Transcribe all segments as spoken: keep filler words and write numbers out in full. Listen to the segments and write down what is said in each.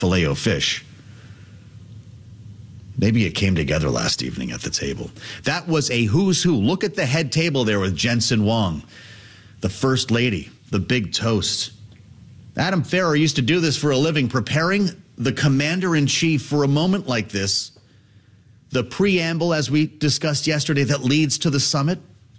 Filet-O-Fish. Maybe it came together last evening at the table. That was a who's who. Look at the head table there with Jensen Huang, the First Lady, the big toast. Adam Ferrer used to do this for a living, preparing the commander-in-chief for a moment like this. The preamble, as we discussed yesterday, that leads to the summit.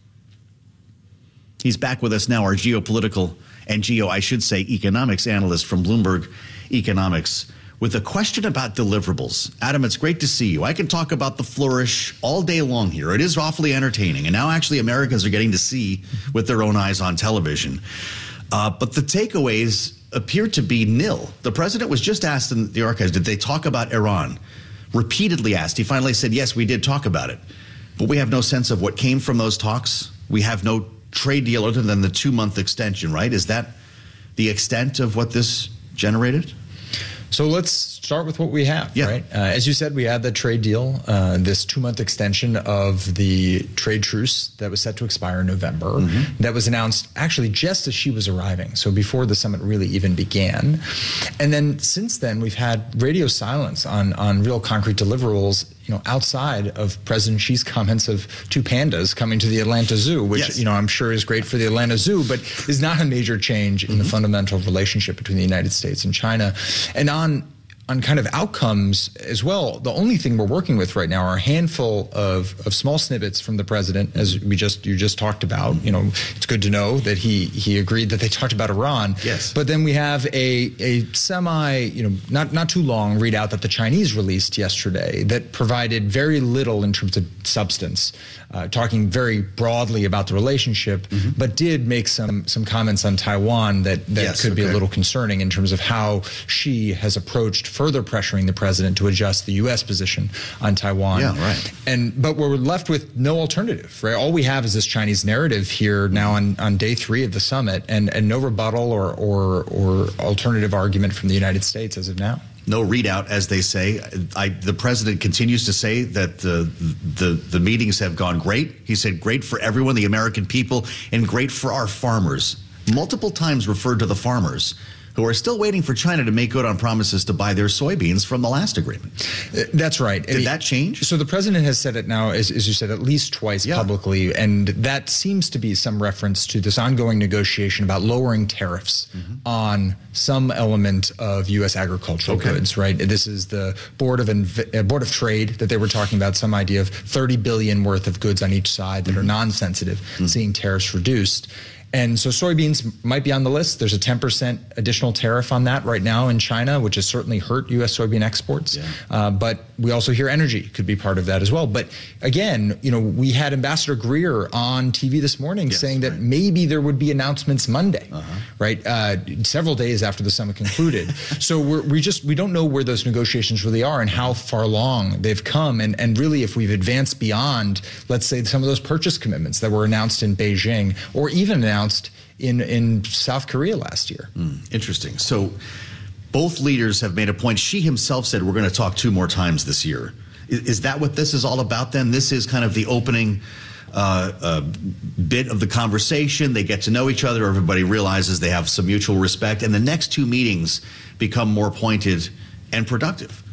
He's back with us now, our geopolitical and geo, I should say, economics analyst from Bloomberg Economics, with a question about deliverables. Adam, it's great to see you. I can talk about the flourish all day long here. It is awfully entertaining. And now actually Americans are getting to see with their own eyes on television. Uh, but the takeaways appear to be nil. The president was just asked in the archives, did they talk about Iran? Repeatedly asked. He finally said, yes, we did talk about it. But we have no sense of what came from those talks. We have no trade deal other than the two-month extension, right? Is that the extent of what this generated? So let's start with what we have, yeah. right? Uh, as you said, we had the trade deal, uh, this two-month extension of the trade truce that was set to expire in November. Mm-hmm. That was announced actually just as she was arriving, so before the summit really even began. And then since then, we've had radio silence on, on real concrete deliverables, you know, outside of President Xi's comments of two pandas coming to the Atlanta Zoo, which, yes. you know, I'm sure is great for the Atlanta Zoo, but is not a major change in mm-hmm. the fundamental relationship between the United States and China. And on on kind of outcomes as well, the only thing we're working with right now are a handful of, of small snippets from the president, as we just you just talked about. You know, it's good to know that he he agreed that they talked about Iran. Yes. But then we have a a semi, you know, not not too long readout that the Chinese released yesterday that provided very little in terms of substance, uh, talking very broadly about the relationship, mm-hmm. but did make some some comments on Taiwan that that yes, could okay. be a little concerning in terms of how Xi has approached further pressuring the president to adjust the U S position on Taiwan. Yeah, right. And but we're left with no alternative, right? All we have is this Chinese narrative here now on, on day three of the summit, and, and no rebuttal or, or or alternative argument from the United States as of now. No readout, as they say. I, the president continues to say that the, the the meetings have gone great. He said great for everyone, the American people, and great for our farmers. Multiple times referred to the farmers, who are still waiting for China to make good on promises to buy their soybeans from the last agreement. That's right. Did I mean, that change? So the president has said it now, as, as you said, at least twice yeah. publicly, and that seems to be some reference to this ongoing negotiation about lowering tariffs mm-hmm. on some element of U S agricultural okay. goods, right? This is the Board of Inv- uh, Board of Trade that they were talking about, some idea of thirty billion worth of goods on each side that mm-hmm. are non-sensitive, mm-hmm. seeing tariffs reduced. And so soybeans might be on the list. There's a ten percent additional tariff on that right now in China, which has certainly hurt U S soybean exports. Yeah. Uh, but we also hear energy could be part of that as well. But again, you know, we had Ambassador Greer on T V this morning yes, saying that right. maybe there would be announcements Monday, uh-huh. right? Uh, several days after the summit concluded. So we're, we just we don't know where those negotiations really are and how far along they've come. And, and really, if we've advanced beyond, let's say, some of those purchase commitments that were announced in Beijing or even announced in in South Korea last year. Mm, interesting. So both leaders have made a point. Xi himself said we're going to talk two more times this year. Is, is that what this is all about then? This is kind of the opening uh, uh, bit of the conversation. They get to know each other. Everybody realizes they have some mutual respect. And the next two meetings become more pointed and productive.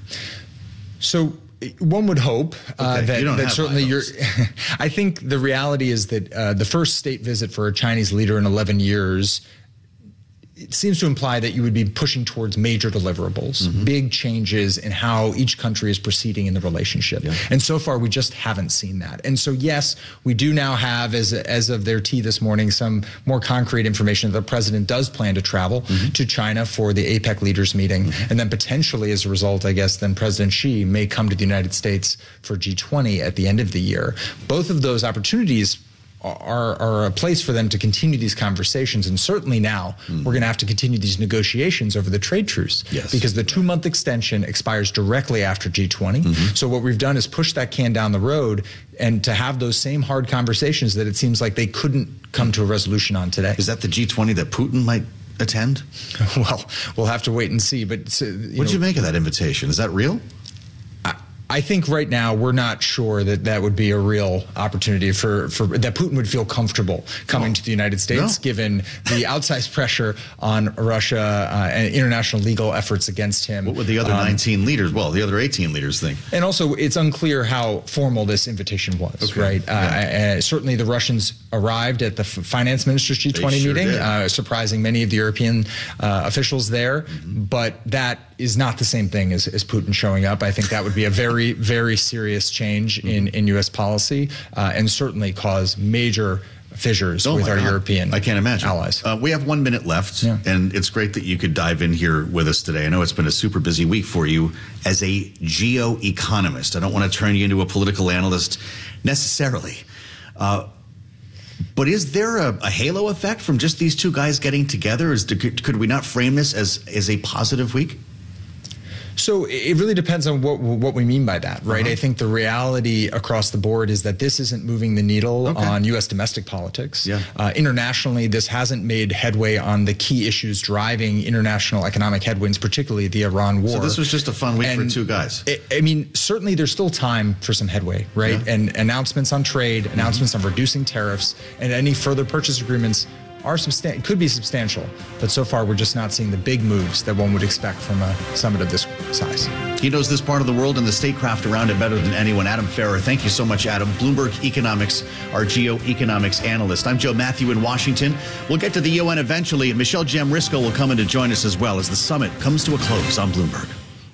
So one would hope uh, okay. that, that certainly you're. I think the reality is that uh, the first state visit for a Chinese leader in eleven years, it seems to imply that you would be pushing towards major deliverables, mm-hmm. big changes in how each country is proceeding in the relationship. Yeah. And so far, we just haven't seen that. And so, yes, we do now have, as as of their tea this morning, some more concrete information that the president does plan to travel mm-hmm. to China for the APEC leaders meeting. Mm-hmm. And then potentially, as a result, I guess, then President Xi may come to the United States for G twenty at the end of the year. Both of those opportunities Are, are a place for them to continue these conversations. And certainly now mm. we're going to have to continue these negotiations over the trade truce yes. because the two month extension expires directly after G twenty. Mm-hmm. So what we've done is push that can down the road and to have those same hard conversations that it seems like they couldn't come to a resolution on today. Is that the G twenty that Putin might attend? Well, we'll have to wait and see. But uh, what did you make of that invitation? Is that real? I think right now we're not sure that that would be a real opportunity for, for that Putin would feel comfortable coming oh, to the United States, no. given the outsized pressure on Russia uh, and international legal efforts against him. What would the other um, nineteen leaders, well, the other eighteen leaders think? And also, it's unclear how formal this invitation was, okay. right? Yeah. Uh, certainly, the Russians arrived at the finance ministers G twenty sure meeting, uh, surprising many of the European uh, officials there, mm-hmm. but that is not the same thing as, as Putin showing up. I think that would be a very, very serious change in, in U S policy uh, and certainly cause major fissures oh with our God. European I can't imagine. allies. Uh, we have one minute left, yeah. and it's great that you could dive in here with us today. I know it's been a super busy week for you as a geoeconomist. I don't want to turn you into a political analyst necessarily. Uh, But is there a, a halo effect from just these two guys getting together? Is, could, could we not frame this as, as a positive week? So it really depends on what what we mean by that, right? Uh-huh. I think the reality across the board is that this isn't moving the needle okay. on U S domestic politics. Yeah. Uh, internationally, this hasn't made headway on the key issues driving international economic headwinds, particularly the Iran war. So this was just a fun week and for two guys. It, I mean, certainly there's still time for some headway, right? Yeah. And announcements on trade, announcements mm-hmm. on reducing tariffs, and any further purchase agreements are substan- could be substantial, but so far we're just not seeing the big moves that one would expect from a summit of this size. He knows this part of the world and the statecraft around it better than anyone. Adam Ferrer, thank you so much, Adam. Bloomberg Economics, our geoeconomics analyst. I'm Joe Matthew in Washington. We'll get to the U N eventually, and Michelle Jamrisko will come in to join us as well as the summit comes to a close on Bloomberg.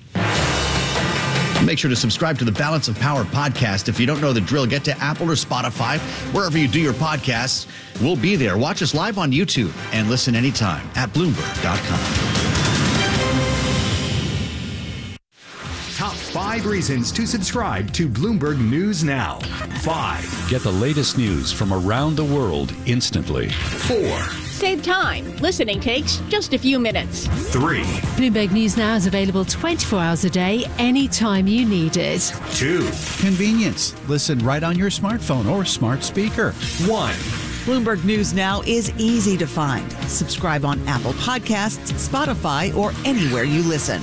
Make sure to subscribe to the Balance of Power podcast. If you don't know the drill, get to Apple or Spotify, wherever you do your podcasts. We'll be there. Watch us live on YouTube and listen anytime at Bloomberg dot com. Top five reasons to subscribe to Bloomberg News Now. Five. Get the latest news from around the world instantly. Four. Save time. Listening takes just a few minutes. Three. Bloomberg News Now is available twenty-four hours a day, anytime you need it. Two. Convenience. Listen right on your smartphone or smart speaker. One. Bloomberg News Now is easy to find. Subscribe on Apple Podcasts, Spotify, or anywhere you listen.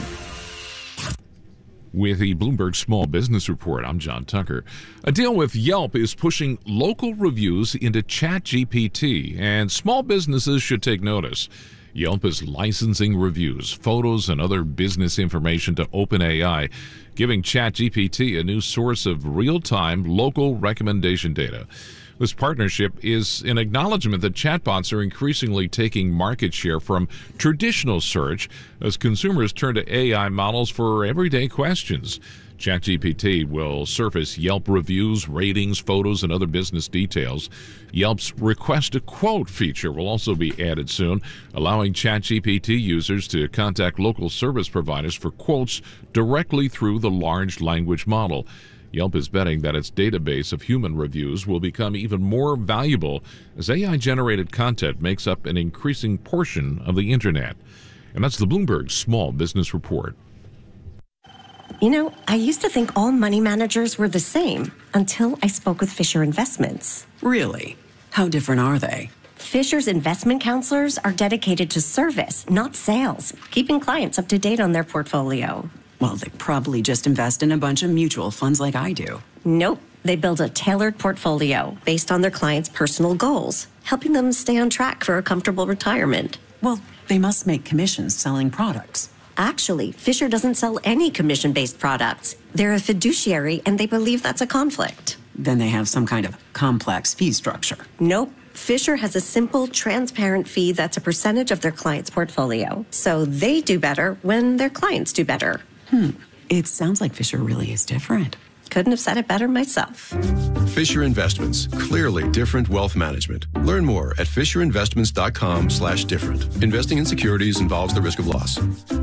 With the Bloomberg Small Business Report, I'm John Tucker. A deal with Yelp is pushing local reviews into ChatGPT, and small businesses should take notice. Yelp is licensing reviews, photos, and other business information to OpenAI, giving ChatGPT a new source of real-time local recommendation data. This partnership is an acknowledgement that chatbots are increasingly taking market share from traditional search as consumers turn to A I models for everyday questions. ChatGPT will surface Yelp reviews, ratings, photos, and other business details. Yelp's Request a Quote feature will also be added soon, allowing ChatGPT users to contact local service providers for quotes directly through the large language model. Yelp is betting that its database of human reviews will become even more valuable as A I-generated content makes up an increasing portion of the Internet. And that's the Bloomberg Small Business Report. You know, I used to think all money managers were the same until I spoke with Fisher Investments. Really? How different are they? Fisher's investment counselors are dedicated to service, not sales, keeping clients up to date on their portfolio. Well, they probably just invest in a bunch of mutual funds like I do. Nope. They build a tailored portfolio based on their clients' personal goals, helping them stay on track for a comfortable retirement. Well, they must make commissions selling products. Actually, Fisher doesn't sell any commission-based products. They're a fiduciary, and they believe that's a conflict. Then they have some kind of complex fee structure. Nope. Fisher has a simple, transparent fee that's a percentage of their client's portfolio. So they do better when their clients do better. Hmm. It sounds like Fisher really is different. Couldn't have said it better myself. Fisher Investments. Clearly different wealth management. Learn more at FisherInvestments.com slash different. Investing in securities involves the risk of loss.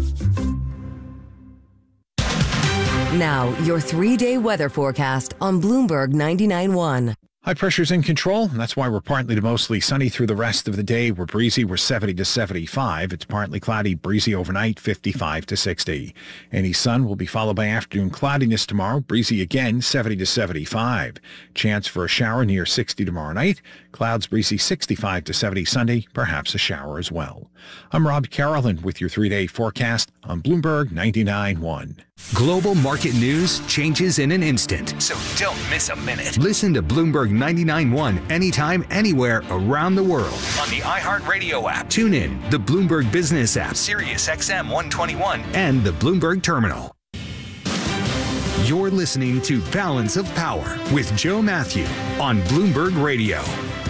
Now, your three-day weather forecast on Bloomberg ninety-nine point one. High pressure's in control, and that's why we're partly to mostly sunny through the rest of the day. We're breezy, we're seventy to seventy-five. It's partly cloudy, breezy overnight, fifty-five to sixty. Any sun will be followed by afternoon cloudiness tomorrow, breezy again, seventy to seventy-five. Chance for a shower near sixty tomorrow night. Clouds breezy sixty-five to seventy Sunday, perhaps a shower as well. I'm Rob Carolyn with your three-day forecast on Bloomberg ninety-nine point one. Global market news changes in an instant, so don't miss a minute. Listen to Bloomberg ninety-nine point one anytime, anywhere around the world on the iHeartRadio app. Tune in, the Bloomberg Business app, Sirius X M one twenty-one, and the Bloomberg Terminal. You're listening to Balance of Power with Joe Matthew on Bloomberg Radio.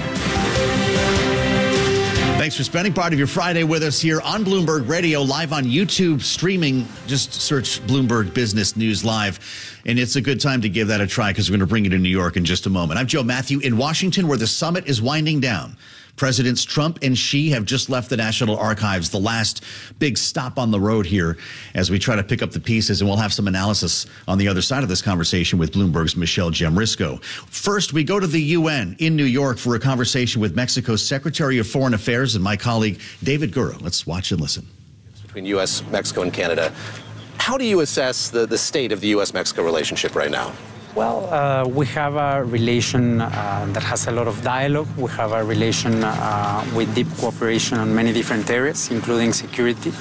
Thanks for spending part of your Friday with us here on Bloomberg Radio, live on YouTube, streaming. Just search Bloomberg Business News Live. And it's a good time to give that a try because we're going to bring you to New York in just a moment. I'm Joe Matthew in Washington, where the summit is winding down. Presidents Trump and Xi have just left the National Archives, the last big stop on the road here as we try to pick up the pieces. And we'll have some analysis on the other side of this conversation with Bloomberg's Michelle Jamrisco. First, we go to the U N in New York for a conversation with Mexico's Secretary of Foreign Affairs and my colleague David Gura. Let's watch and listen. Between U S, Mexico, and Canada, how do you assess the, the state of the U S Mexico relationship right now? Well, uh, we have a relation uh, that has a lot of dialogue. We have a relation uh, with deep cooperation on many different areas, including security,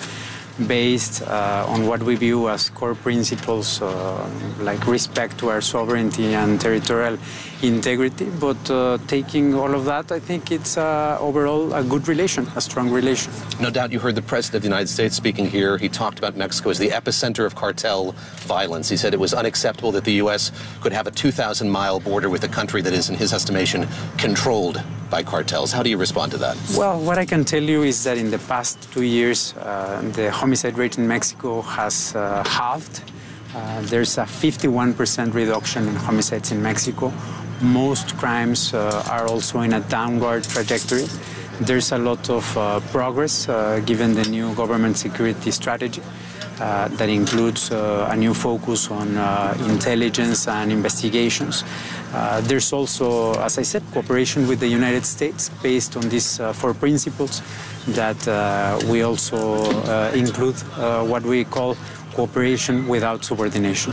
based uh, on what we view as core principles uh, like respect to our sovereignty and territorial integrity. But uh, taking all of that, I think it's uh, overall a good relation, a strong relation. No doubt you heard the President of the United States speaking here. He talked about Mexico as the epicenter of cartel violence. He said it was unacceptable that the U S could have a two thousand mile border with a country that is, in his estimation, controlled by cartels. How do you respond to that? Well, what I can tell you is that in the past two years, uh, the homicide rate in Mexico has uh, halved. Uh, there's a fifty-one percent reduction in homicides in Mexico. Most crimes uh, are also in a downward trajectory. There's a lot of uh, progress uh, given the new government security strategy uh, that includes uh, a new focus on uh, intelligence and investigations. Uh, there's also, as I said, cooperation with the United States based on these uh, four principles that uh, we also uh, include uh, what we call cooperation without subordination.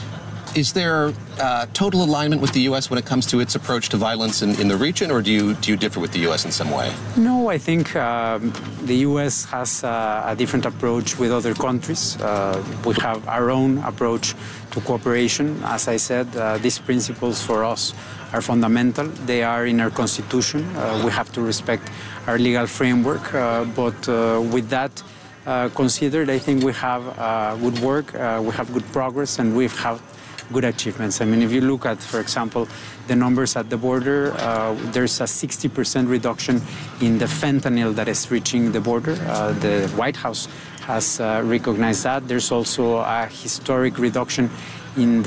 Is there uh, total alignment with the U S when it comes to its approach to violence in, in the region, or do you do you differ with the U S in some way? No, I think um, the U S has uh, a different approach with other countries. Uh, we have our own approach to cooperation. As I said, uh, these principles for us are fundamental. They are in our Constitution. Uh, we have to respect our legal framework, uh, but uh, with that uh, considered, I think we have uh, good work, uh, we have good progress, and we have good achievements. I mean, if you look at, for example, the numbers at the border, uh, there's a sixty percent reduction in the fentanyl that is reaching the border. Uh, the White House has uh, recognized that. There's also a historic reduction in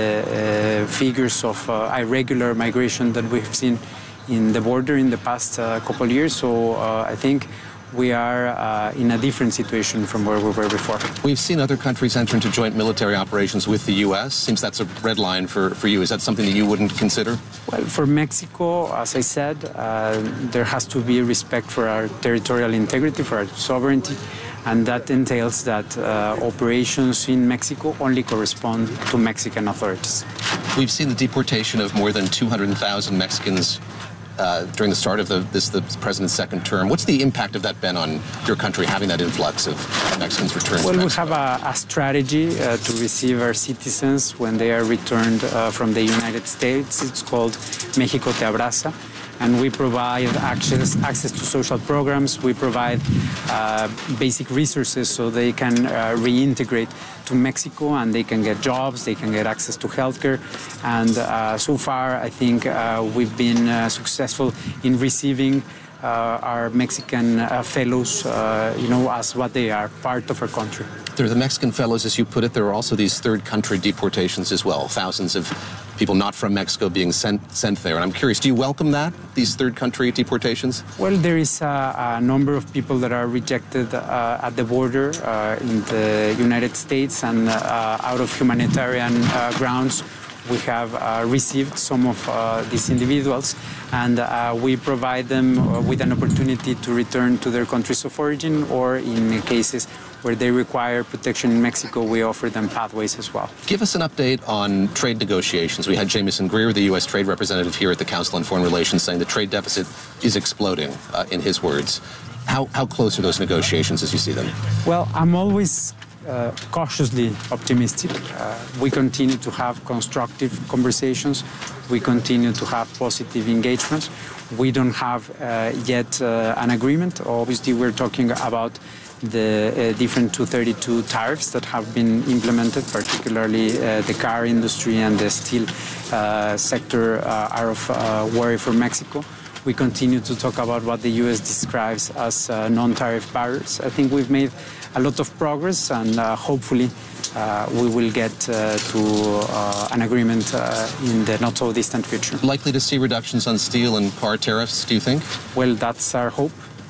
the uh, figures of uh, irregular migration that we've seen in the border in the past uh, couple of years. So uh, I think we are uh, in a different situation from where we were before. We've seen other countries enter into joint military operations with the U S. Seems that's a red line for, for you. Is that something that you wouldn't consider? Well, for Mexico, as I said, uh, there has to be respect for our territorial integrity, for our sovereignty, and that entails that uh, operations in Mexico only correspond to Mexican authorities. We've seen the deportation of more than two hundred thousand Mexicans Uh, during the start of the, this the president's second term. What's the impact of that been on your country, having that influx of Mexicans returned well, to Mexico? We have a, a strategy uh, to receive our citizens when they are returned uh, from the United States. It's called México Te Abraza. And we provide access, access to social programs. We provide uh, basic resources so they can uh, reintegrate to Mexico and they can get jobs, they can get access to healthcare. And uh, so far, I think uh, we've been uh, successful in receiving uh, our Mexican uh, fellows, uh, you know, as what they are, part of our country. There are the Mexican fellows, as you put it. There are also these third country deportations as well. Thousands of people not from Mexico being sent sent there. And I'm curious, do you welcome that, these third country deportations? Well, there is a, a number of people that are rejected uh, at the border uh, in the United States, and uh, out of humanitarian uh, grounds, we have uh, received some of uh, these individuals, and uh, we provide them uh, with an opportunity to return to their countries of origin, or in cases where they require protection in Mexico, we offer them pathways as well. Give us an update on trade negotiations. We had Jamieson Greer, the U S trade representative here at the Council on Foreign Relations, saying the trade deficit is exploding, uh, in his words. How, how close are those negotiations as you see them? Well, I'm always uh, cautiously optimistic. Uh, we continue to have constructive conversations. We continue to have positive engagements. We don't have uh, yet uh, an agreement. Obviously, we're talking about the uh, different two thirty-two tariffs that have been implemented, particularly uh, the car industry and the steel uh, sector uh, are of uh, worry for Mexico. We continue to talk about what the U S describes as uh, non-tariff barriers. I think we've made a lot of progress, and uh, hopefully uh, we will get uh, to uh, an agreement uh, in the not-so-distant future. Likely to see reductions on steel and car tariffs, do you think? Well, that's our hope.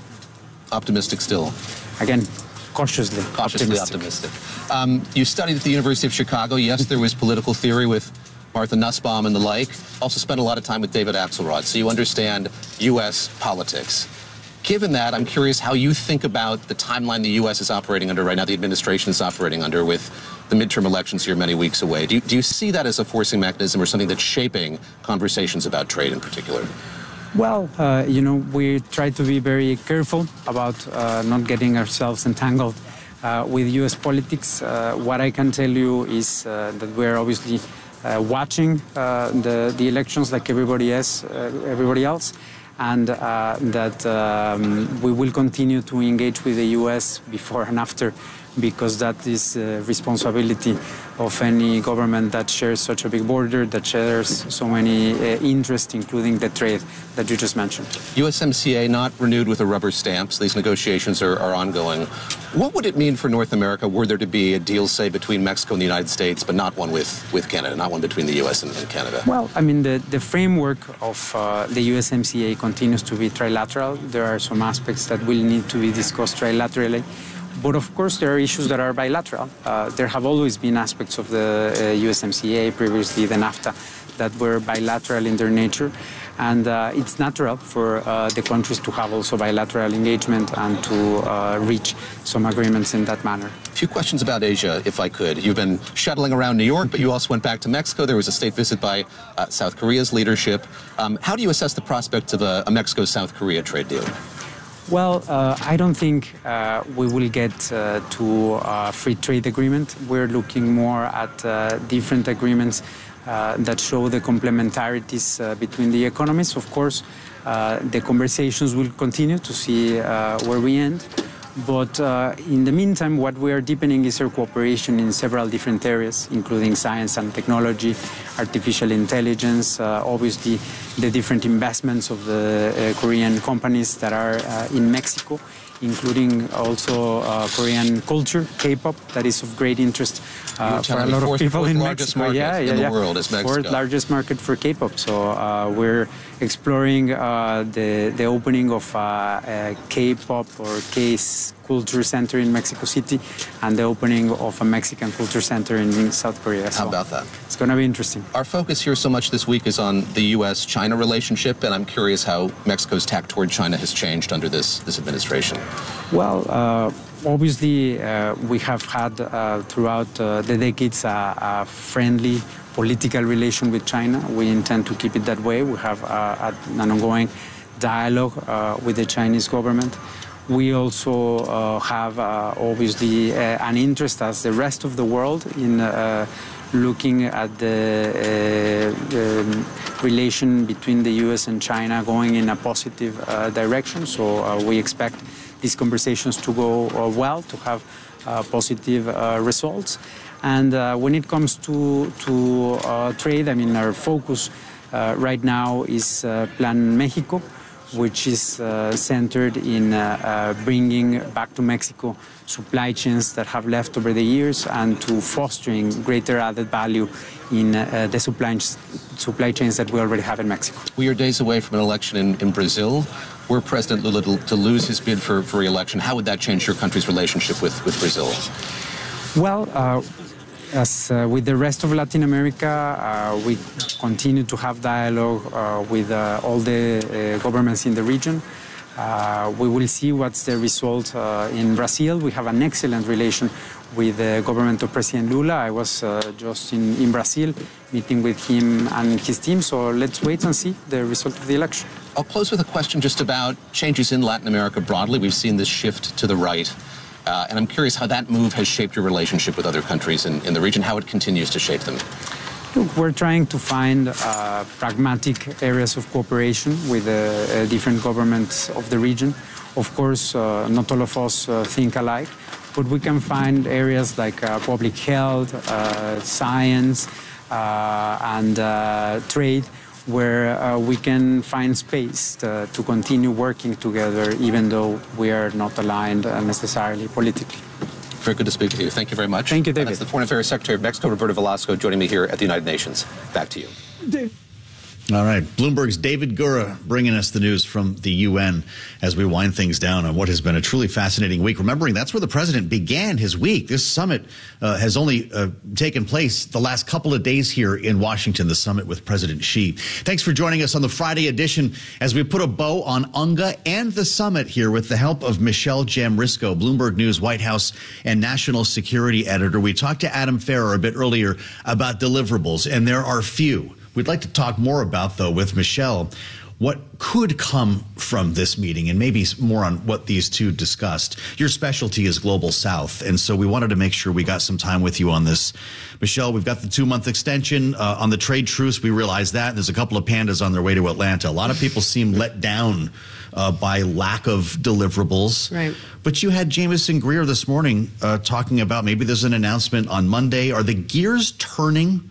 Optimistic still? Again, cautiously, cautiously optimistic. optimistic. Um, you studied at the University of Chicago. Yes, there was political theory with Martha Nussbaum and the like. Also spent a lot of time with David Axelrod, so you understand U S politics. Given that, I'm curious how you think about the timeline the U S is operating under right now, the administration is operating under, with the midterm elections here many weeks away. Do you, do you see that as a forcing mechanism or something that's shaping conversations about trade in particular? Well, uh, you know, we try to be very careful about uh, not getting ourselves entangled uh, with U S politics. Uh, what I can tell you is uh, that we're obviously uh, watching uh, the, the elections like everybody else, uh, everybody else, and uh, that um, we will continue to engage with the U S before and after, because that is the responsibility of any government that shares such a big border, that shares so many uh, interests, including the trade that you just mentioned. U S M C A not renewed with a rubber stamp, so these negotiations are, are ongoing. What would it mean for North America were there to be a deal, say, between Mexico and the United States, but not one with, with Canada, not one between the U S and, and Canada? Well, I mean, the, the framework of uh, the U S M C A continues to be trilateral. There are some aspects that will need to be discussed trilaterally. But of course, there are issues that are bilateral. Uh, there have always been aspects of the uh, U S M C A, previously the NAFTA, that were bilateral in their nature. And uh, it's natural for uh, the countries to have also bilateral engagement and to uh, reach some agreements in that manner. A few questions about Asia, if I could. You've been shuttling around New York, but you also went back to Mexico. There was a state visit by uh, South Korea's leadership. Um, how do you assess the prospects of a, a Mexico-South Korea trade deal? Well, uh, I don't think uh, we will get uh, to a free trade agreement. We're looking more at uh, different agreements uh, that show the complementarities uh, between the economies. Of course, uh, the conversations will continue to see uh, where we end. But uh, in the meantime, what we are deepening is our cooperation in several different areas, including science and technology, artificial intelligence, uh, obviously the different investments of the uh, Korean companies that are uh, in Mexico, including also uh, Korean culture, K-pop, that is of great interest uh, for a lot fourth, of people fourth in largest Mexico. Market yeah, yeah, in the yeah. world is Mexico. Fourth largest market for K-pop. So uh, we're exploring uh, the the opening of uh, a K-pop or K culture center in Mexico City, and the opening of a Mexican culture center in South Korea. So how about that? It's going to be interesting. Our focus here so much this week is on the U S China relationship, and I'm curious how Mexico's tack toward China has changed under this, this administration. Well, uh, obviously, uh, we have had uh, throughout uh, the decades a, a friendly political relation with China. We intend to keep it that way. We have uh, an ongoing dialogue uh, with the Chinese government. We also uh, have uh, obviously uh, an interest, as the rest of the world, in uh, looking at the, uh, the relation between the U S and China going in a positive uh, direction. So uh, we expect these conversations to go uh, well, to have uh, positive uh, results. And uh, when it comes to, to uh, trade, I mean, our focus uh, right now is uh, Plan Mexico, which is uh, centered in uh, uh, bringing back to Mexico supply chains that have left over the years and to fostering greater added value in uh, the supply, supply chains that we already have in Mexico. We are days away from an election in, in Brazil. Were President Lula to, to lose his bid for, for re-election, how would that change your country's relationship with, with Brazil? Well, uh, as uh, with the rest of Latin America, uh, we continue to have dialogue uh, with uh, all the uh, governments in the region. Uh, we will see what's the result uh, in Brazil. We have an excellent relation with the government of President Lula. I was uh, just in, in Brazil meeting with him and his team, so let's wait and see the result of the election. I'll close with a question just about changes in Latin America broadly. We've seen this shift to the right. Uh, and I'm curious how that move has shaped your relationship with other countries in, in the region, how it continues to shape them. Look, we're trying to find uh, pragmatic areas of cooperation with uh, uh, different governments of the region. Of course, uh, not all of us uh, think alike, but we can find areas like uh, public health, uh, science, uh, and uh, trade, where uh, we can find space to, to continue working together, even though we are not aligned uh, necessarily politically. Very good to speak to you. Thank you very much. Thank you, David. And that's the Foreign Affairs Secretary of Mexico, Roberto Velasco, joining me here at the United Nations. Back to you. Dave. All right. Bloomberg's David Gura bringing us the news from the U N as we wind things down on what has been a truly fascinating week. Remembering that's where the president began his week. This summit uh, has only uh, taken place the last couple of days here in Washington, the summit with President Xi. Thanks for joining us on the Friday edition as we put a bow on UNGA and the summit here with the help of Michelle Jamrisco, Bloomberg News White House and National Security Editor. We talked to Adam Ferrer a bit earlier about deliverables, and there are few. We'd like to talk more about, though, with Michelle, what could come from this meeting and maybe more on what these two discussed. Your specialty is Global South, and so we wanted to make sure we got some time with you on this. Michelle, we've got the two-month extension uh, on the trade truce. We realize that. There's a couple of pandas on their way to Atlanta. A lot of people seem let down uh, by lack of deliverables. Right. But you had Jamieson Greer this morning uh, talking about maybe there's an announcement on Monday. Are the gears turning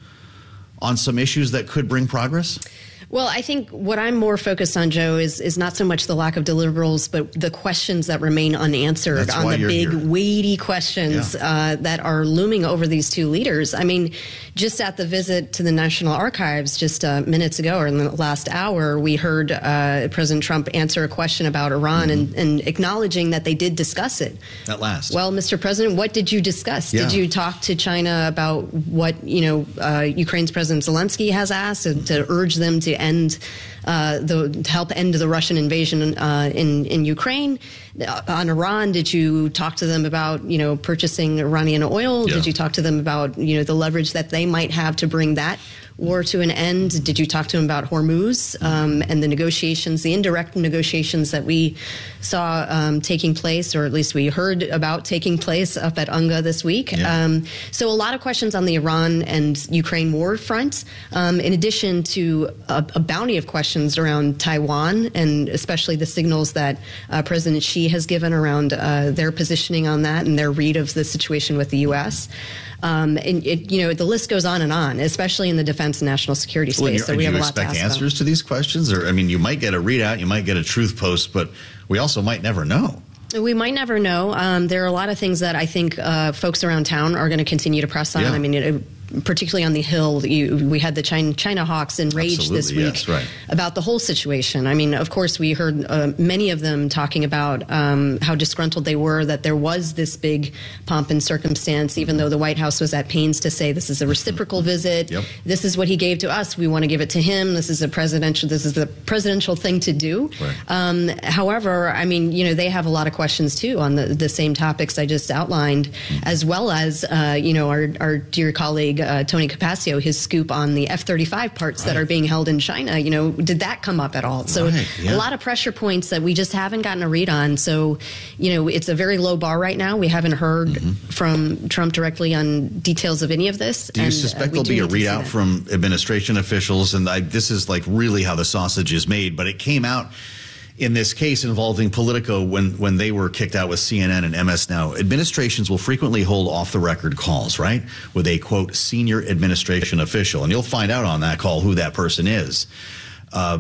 on some issues that could bring progress? Well, I think what I'm more focused on, Joe, is is not so much the lack of deliverables, but the questions that remain unanswered. That's on why the you're big, here. weighty questions Yeah. uh, that are looming over these two leaders. I mean, just at the visit to the National Archives just uh, minutes ago, or in the last hour, we heard uh, President Trump answer a question about Iran Mm-hmm. and, and acknowledging that they did discuss it. At last. Well, Mister President, what did you discuss? Yeah. Did you talk to China about what, you know, uh, Ukraine's President Zelensky has asked to, to urge them to end Uh, the to help end the Russian invasion uh, in in Ukraine? Uh, on Iran, did you talk to them about, you know, purchasing Iranian oil? Yeah. Did you talk to them about, you know, the leverage that they might have to bring that war to an end? Did you talk to them about Hormuz um, and the negotiations, the indirect negotiations that we saw um, taking place, or at least we heard about taking place up at UNGA this week? Yeah. Um, so a lot of questions on the Iran and Ukraine war front, um, in addition to a, a bounty of questions around Taiwan, and especially the signals that uh, President Xi has given around uh, their positioning on that and their read of the situation with the U S. Um, and it, you know, the list goes on and on, especially in the defense and national security space. Well, so do we you have a lot to expect ask answers about. to these questions? Or, I mean, you might get a readout, you might get a truth post, but we also might never know. We might never know. Um, there are a lot of things that I think uh, folks around town are going to continue to press on. Yeah. I mean, it, particularly on the Hill, you, we had the China, China hawks enraged Absolutely, this week yes, right. about the whole situation. I mean, of course, we heard uh, many of them talking about um, how disgruntled they were that there was this big pomp and circumstance, even though the White House was at pains to say this is a reciprocal visit. Yep. This is what he gave to us. We want to give it to him. This is a presidential. This is the presidential thing to do. Right. Um, however, I mean, you know, they have a lot of questions too on the, the same topics I just outlined, mm-hmm. as well as uh, you know, our our dear colleague uh, Tony Capaccio, his scoop on the F thirty-five parts Right. that are being held in China. You know, did that come up at all? So Right, yeah. a lot of pressure points that we just haven't gotten a read on. So, you know, it's a very low bar right now. We haven't heard Mm-hmm. from Trump directly on details of any of this. Do you and, uh, suspect we there'll do be a need to see readout that. from administration officials? And I, this is like really how the sausage is made, but it came out in this case involving Politico when, when they were kicked out with C N N and M S Now. Administrations will frequently hold off-the-record calls, right, with a, quote, senior administration official. And you'll find out on that call who that person is. Uh,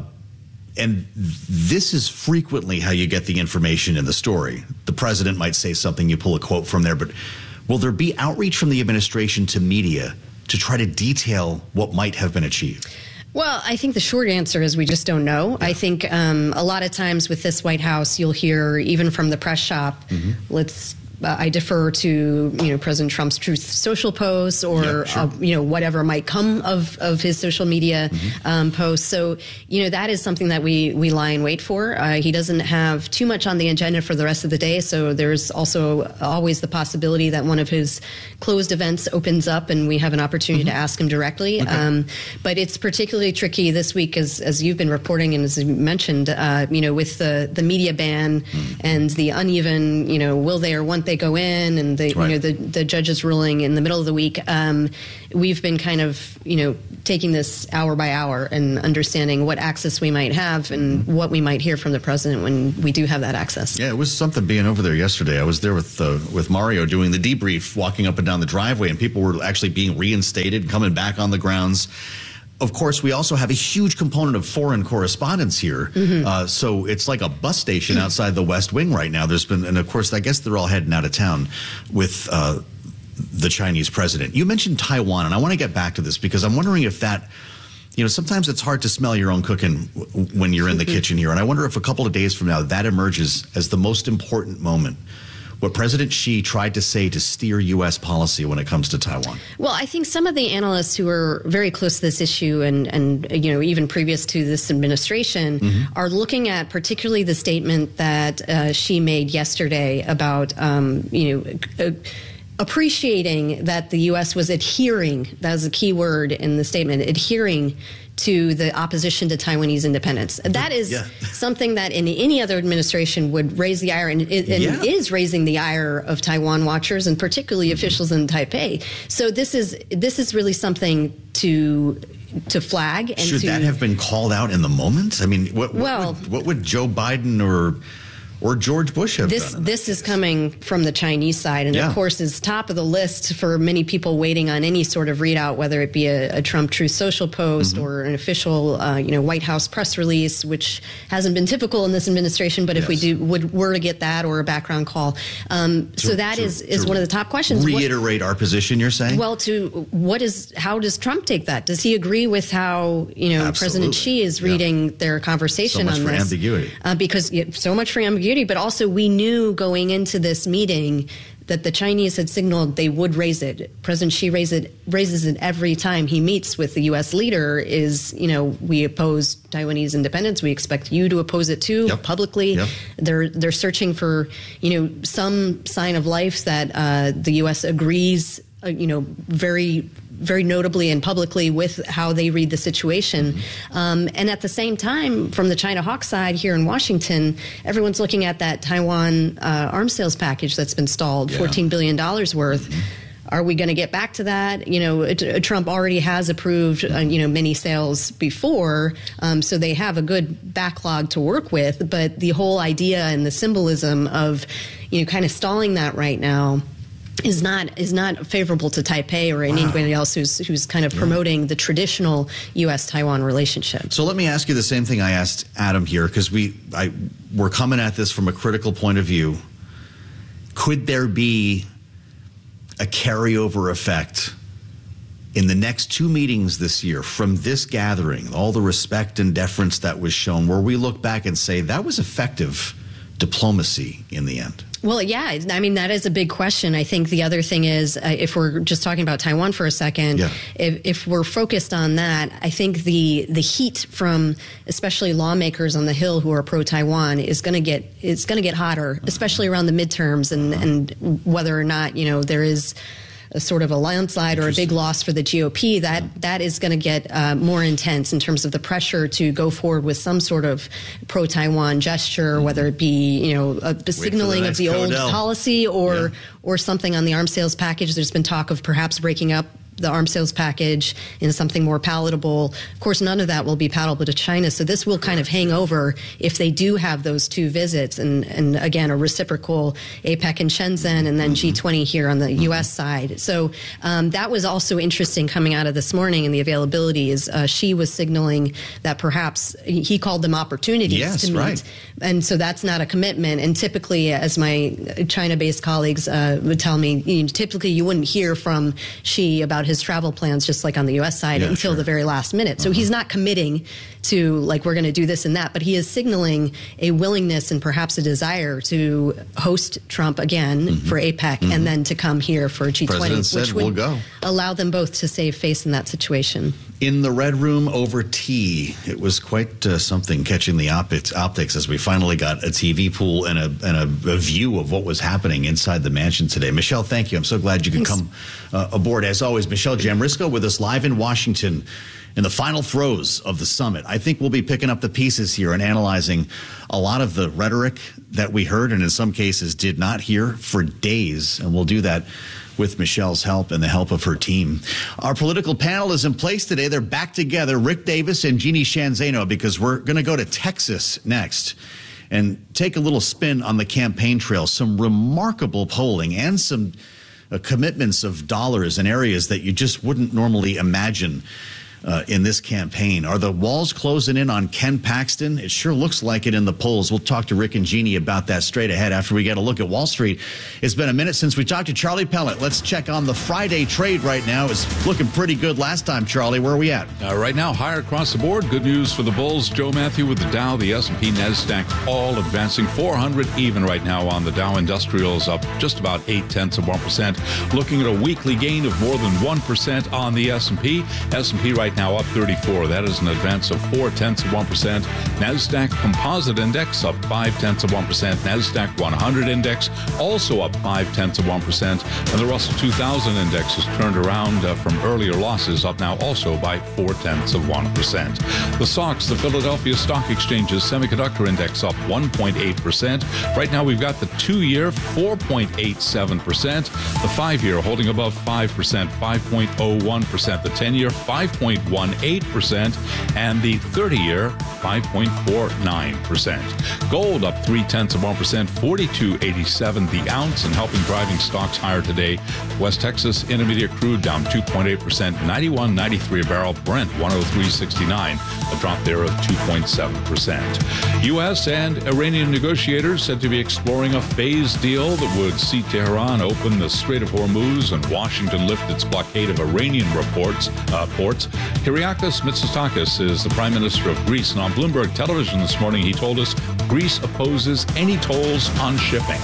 and this is frequently how you get the information in the story. The president might say something, you pull a quote from there, but will there be outreach from the administration to media to try to detail what might have been achieved? Well, I think the short answer is we just don't know. Yeah. I think um, a lot of times with this White House, you'll hear even from the press shop, mm-hmm. let's uh, I defer to, you know, President Trump's Truth Social posts or, yeah, sure. uh, you know, whatever might come of, of his social media mm-hmm. um, posts. So, you know, that is something that we, we lie in wait for. Uh, he doesn't have too much on the agenda for the rest of the day. So there's also always the possibility that one of his closed events opens up and we have an opportunity mm-hmm. to ask him directly. Okay. Um, but it's particularly tricky this week, as, as you've been reporting and as you mentioned, uh, you know, with the, the media ban mm-hmm. and the uneven, you know, will they or won't they they go in and the Right. you know the the judge's ruling in the middle of the week. Um, we've been kind of you know taking this hour by hour and understanding what access we might have and Mm-hmm. what we might hear from the president when we do have that access. Yeah, it was something being over there yesterday. I was there with uh, with Mario doing the debrief, walking up and down the driveway, and people were actually being reinstated, coming back on the grounds. Of course, we also have a huge component of foreign correspondents here. Mm-hmm. Uh, so it's like a bus station outside the West Wing right now. There's been, and of course, I guess they're all heading out of town with uh, the Chinese president. You mentioned Taiwan, and I want to get back to this because I'm wondering if that, you know, sometimes it's hard to smell your own cooking w- when you're in the kitchen here. And I wonder if a couple of days from now that emerges as the most important moment. What President Xi tried to say to steer U S policy when it comes to Taiwan. Well, I think some of the analysts who are very close to this issue and, and you know, even previous to this administration Mm-hmm. are looking at particularly the statement that uh, Xi made yesterday about, um, you know, uh, appreciating that the U S was adhering, that was a key word in the statement, adhering to the opposition to Taiwanese independence. That is Yeah. something that in any other administration would raise the ire, and, it, and Yeah. is raising the ire of Taiwan watchers and particularly officials in Taipei. So this is this is really something to to flag. And Should to, that have been called out in the moment? I mean, what, what, Well- would, what would Joe Biden or or George Bush have This done? this is coming from the Chinese side, and Yeah. of course is top of the list for many people waiting on any sort of readout, whether it be a, a Trump Truth Social post Mm-hmm. or an official, uh, you know, White House press release, which hasn't been typical in this administration. But if we Yes. do would were to get that or a background call, um, so To- that to- is is to one of the top questions. What- Reiterate our position, you're saying? Well, to what is how does Trump take that? Does he agree with how you know President Absolutely. Xi is Yeah. reading their conversation So much on for this? ambiguity. Uh, because yeah, so much for ambiguity, but also we knew going into this meeting that the Chinese had signaled they would raise it. President Xi raise it, raises it every time he meets with the U S leader. Is you know we oppose Taiwanese independence. We expect you to oppose it too Yep. publicly. Yep. They're they're searching for you know some sign of life that uh, the U S agrees. Uh, you know very. very notably and publicly with how they read the situation. Mm-hmm. Um, and at the same time, from the China Hawk side here in Washington, everyone's looking at that Taiwan uh, arms sales package that's been stalled, Yeah. fourteen billion dollars worth. Mm-hmm. Are we going to get back to that? You know, it, uh, Trump already has approved, uh, you know, many sales before, um, so they have a good backlog to work with. But the whole idea and the symbolism of, you know, kind of stalling that right now is not is not favorable to Taipei or anybody else who's who's kind of promoting the traditional U S Taiwan relationship. So let me ask you the same thing I asked Adam here, because we I we're coming at this from a critical point of view. Could there be a carryover effect in the next two meetings this year from this gathering, all the respect and deference that was shown, where we look back and say that was effective diplomacy in the end? Well, yeah, I mean, that is a big question. I think the other thing is, uh, if we're just talking about Taiwan for a second, Yeah. if, if we're focused on that, I think the the heat from especially lawmakers on the Hill who are pro-Taiwan is going to get it's going to get hotter, especially around the midterms and, and whether or not, you know, there is a sort of a landslide or a big loss for the G O P, that that is going to get uh, more intense in terms of the pressure to go forward with some sort of pro-Taiwan gesture, whether it be, you know, a, a signaling of next the old Codell. policy or Yeah. or something on the arms sales package. There's been talk of perhaps breaking up the arms sales package into something more palatable. Of course, none of that will be palatable to China. So this will kind of hang over if they do have those two visits. And, and again, a reciprocal APEC in Shenzhen and then G twenty here on the U S side. So um, that was also interesting coming out of this morning, and the availability is uh, Xi was signaling that perhaps he called them opportunities Yes, to meet. right. And so that's not a commitment. And typically, as my China-based colleagues uh, would tell me, you know, typically you wouldn't hear from Xi about his travel plans, just like on the U S side, Yeah, until sure. the very last minute. So he's not committing to, like, we're going to do this and that, but he is signaling a willingness and perhaps a desire to host Trump again for APEC and then to come here for G twenty, President said which we'll would go. allow them both to save face in that situation. in the Red Room over tea. It was quite uh, something catching the optics, optics as we finally got a T V pool and, a, and a, a view of what was happening inside the mansion today. Michelle, thank you. I'm so glad you could Thanks. come uh, aboard. As always, Michelle Jamrisko with us live in Washington in the final throes of the summit. I think we'll be picking up the pieces here and analyzing a lot of the rhetoric that we heard and in some cases did not hear for days. And we'll do that with Michelle's help and the help of her team. Our political panel is in place today. They're back together, Rick Davis and Jeannie Sheehan Zaino, because we're going to go to Texas next and take a little spin on the campaign trail. Some remarkable polling and some uh, commitments of dollars in areas that you just wouldn't normally imagine Uh, in this campaign. Are the walls closing in on Ken Paxton? It sure looks like it in the polls. We'll talk to Rick and Jeannie about that straight ahead after we get a look at Wall Street. It's been a minute since we talked to Charlie Pellet. Let's check on the Friday trade right now. It's looking pretty good last time, Charlie. Where are we at? Uh, right now, higher across the board. Good news for the bulls. Joe Matthew with the Dow, the S and P, NASDAQ, all advancing. four hundred even right now on the Dow. Industrials up just about eight tenths of one percent. Looking at a weekly gain of more than one percent on the S and P. S and P right now up thirty-four. That is an advance of four tenths of one percent. NASDAQ Composite Index up five tenths of one percent. NASDAQ one hundred Index also up five tenths of one percent. And the Russell two thousand Index has turned around uh, from earlier losses, up now also by four tenths of one percent. The S O X, the Philadelphia Stock Exchange's Semiconductor Index up one point eight percent. Right now we've got the two-year four point eight seven percent. The five-year holding above five percent, five point oh one percent. The ten-year five point one eight percent, and the thirty-year five point four nine percent. Gold up three tenths of one percent, forty-two eighty-seven the ounce, and helping driving stocks higher today. West Texas Intermediate crude down two point eight percent, ninety-one ninety-three a barrel. Brent one oh three sixty-nine, a drop there of two point seven percent. U S and Iranian negotiators said to be exploring a phased deal that would see Tehran open the Strait of Hormuz and Washington lift its blockade of Iranian reports, uh, ports. Kyriakos Mitsotakis is the Prime Minister of Greece, and on Bloomberg Television this morning he told us Greece opposes any tolls on shipping.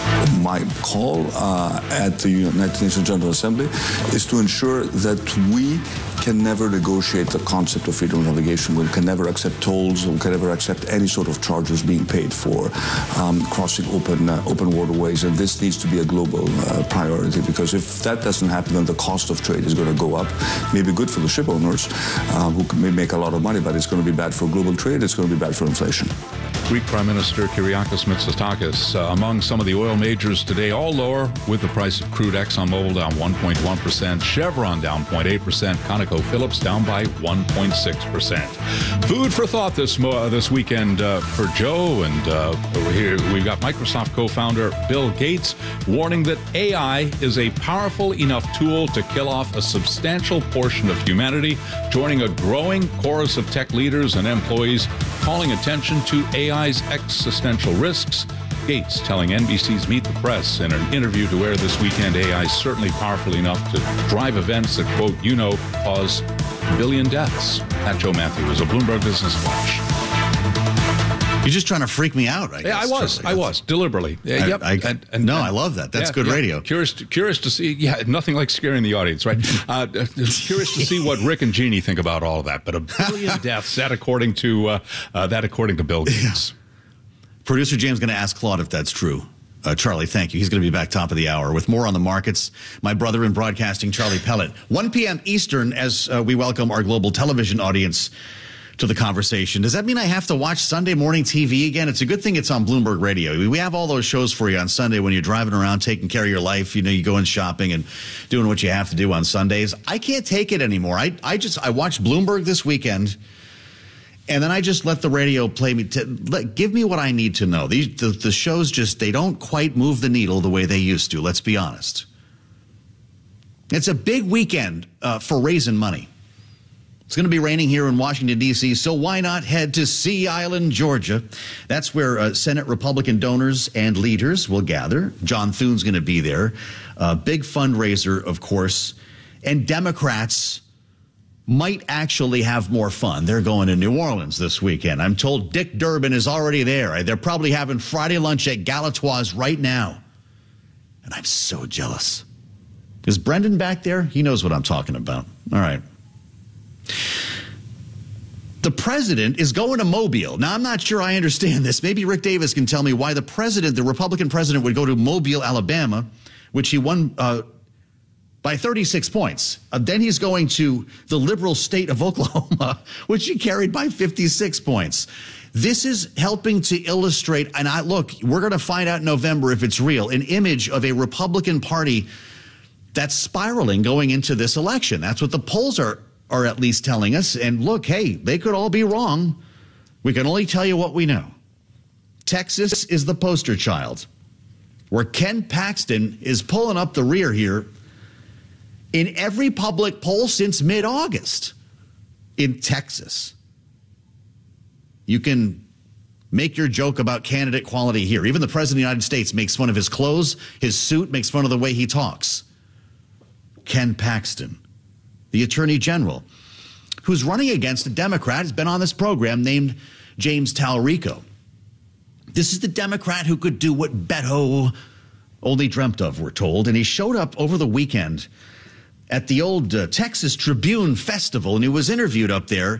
My call uh, at the United Nations General Assembly is to ensure that we can never negotiate the concept of freedom of navigation. We can never accept tolls. We can never accept any sort of charges being paid for um, crossing open uh, open waterways. And this needs to be a global uh, priority, because if that doesn't happen, then the cost of trade is going to go up. Maybe good for the ship owners uh, who may make a lot of money, but it's going to be bad for global trade. It's going to be bad for inflation. Greek Prime Minister Kyriakos Mitsotakis. Uh, among some of the oil majors today, all lower, with the price of crude. ExxonMobil down one point one percent, Chevron down zero point eight percent, ConocoPhillips down by one point six percent. Food for thought this mo- this weekend uh, for Joe, and uh, over here we've got Microsoft co-founder Bill Gates warning that A I is a powerful enough tool to kill off a substantial portion of humanity, joining a growing chorus of tech leaders and employees calling attention to A I's existential risks. Gates telling N B C's Meet the Press in an interview to air this weekend, A I is certainly powerful enough to drive events that, quote, you know, cause a billion deaths. That Joe Matthew is a Bloomberg Business Flash. You're just trying to freak me out, I guess. Yeah, I was. Charlie. I was, deliberately. I, yep. I, and, and, no, and, I love that. That's yeah, good yeah. radio. Curious to, curious to see. Yeah, nothing like scaring the audience, right? uh, curious to see what Rick and Jeannie think about all of that. But a billion deaths, that according to uh, uh, that according to Bill Gates. Yeah. Producer James going to ask Claude if that's true. Uh, Charlie, thank you. He's going to be back top of the hour with more on the markets. My brother in broadcasting, Charlie Pellet. one p.m. Eastern, as uh, we welcome our global television audience to the conversation. Does that mean I have to watch Sunday morning T V again? It's a good thing it's on Bloomberg Radio. We have all those shows for you on Sunday when you're driving around taking care of your life. You know, you go in shopping and doing what you have to do on Sundays. I can't take it anymore. I, I just I watched Bloomberg this weekend, and then I just let the radio play me. To, let, give me what I need to know. These the, the shows just, they don't quite move the needle the way they used to. Let's be honest. It's a big weekend uh, for raising money. It's going to be raining here in Washington, D C, so why not head to Sea Island, Georgia? That's where uh, Senate Republican donors and leaders will gather. John Thune's going to be there. Uh, big fundraiser, of course. And Democrats might actually have more fun. They're going to New Orleans this weekend. I'm told Dick Durbin is already there. They're probably having Friday lunch at Galatoire's right now. And I'm so jealous. Is Brendan back there? He knows what I'm talking about. All right. The president is going to Mobile. Now, I'm not sure I understand this. Maybe Rick Davis can tell me why the president, the Republican president, would go to Mobile, Alabama, which he won uh, by thirty-six points. Uh, then he's going to the liberal state of Oklahoma, which he carried by fifty-six points. This is helping to illustrate, and I look, we're going to find out in November if it's real, an image of a Republican Party that's spiraling going into this election. That's what the polls are, are at least telling us. And look, hey, they could all be wrong. We can only tell you what we know. Texas is the poster child, where Ken Paxton is pulling up the rear here in every public poll since mid-August in Texas. You can make your joke about candidate quality here. Even the president of the United States makes fun of his clothes, his suit, makes fun of the way he talks. Ken Paxton, the attorney general, who's running against a Democrat, has been on this program, named James Talarico. This is the Democrat who could do what Beto only dreamt of, we're told. And he showed up over the weekend at the old uh, Texas Tribune Festival, and he was interviewed up there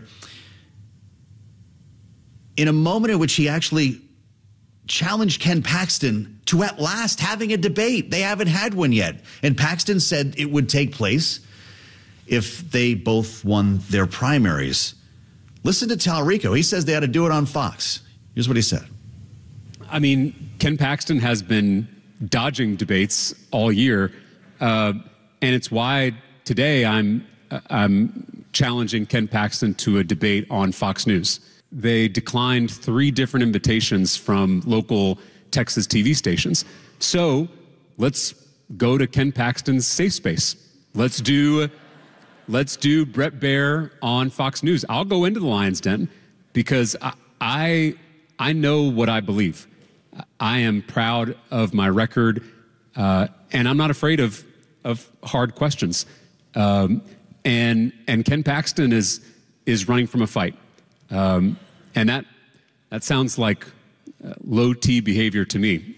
in a moment in which he actually challenged Ken Paxton to at last having a debate. They haven't had one yet. And Paxton said it would take place if they both won their primaries. Listen to Talarico. He says they had to do it on Fox. Here's what he said. I mean, Ken Paxton has been dodging debates all year, uh, and it's why today I'm uh, I'm challenging Ken Paxton to a debate on Fox News. They declined three different invitations from local Texas T V stations. So let's go to Ken Paxton's safe space. Let's do, let's do Bret Baier on Fox News. I'll go into the Lion's Den because I, I, I know what I believe. I am proud of my record, uh, and I'm not afraid of of hard questions. Um, and and Ken Paxton is is running from a fight. Um, and that that sounds like uh, low T behavior to me.